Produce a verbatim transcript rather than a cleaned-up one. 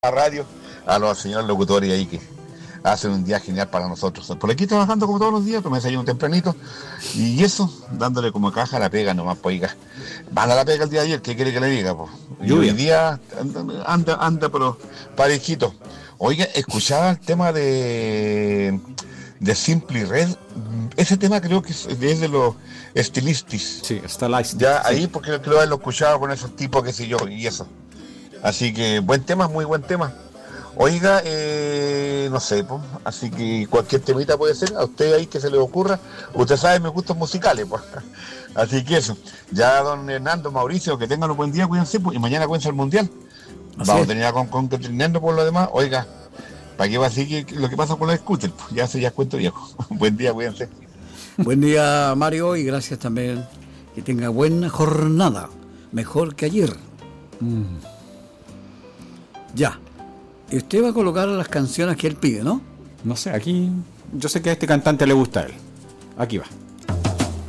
la radio, a los señores locutores ahí que hacen un día genial para nosotros. Por aquí trabajando como todos los días, pues me desayuno tempranito y eso, dándole como caja a la pega nomás, pues oiga, van a la pega el día de ayer, ¿qué quiere que le diga? Pues? Y hoy día anda, anda, anda pero parejito. Oiga, escuchaba el tema de de Simply Red, ese tema creo que es, es de los estilistis. Sí, Stylistic. Ya Sí. ahí porque creo que lo escuchaba con esos tipos, qué sé yo, y eso. Así que buen tema, muy buen tema. Oiga, eh, no sé, pues, así que cualquier temita puede ser, a usted ahí que se le ocurra. Usted sabe mis gustos musicales, pues. Así que eso. Ya don Hernando, Mauricio, que tengan un buen día, cuídense, pues, y mañana comienza el Mundial. Así Vamos es. a tener con, con Hernando por lo demás. Oiga, ¿para qué va a seguir lo que pasa con los scooters? Pues ya se ya es cuento viejo. Buen día, cuídense. Buen día, Mario, y gracias también. Que tenga buena jornada. Mejor que ayer. Mm. Ya. Y usted va a colocar las canciones que él pide, ¿no? No sé, aquí yo sé que a este cantante le gusta a él. Aquí va.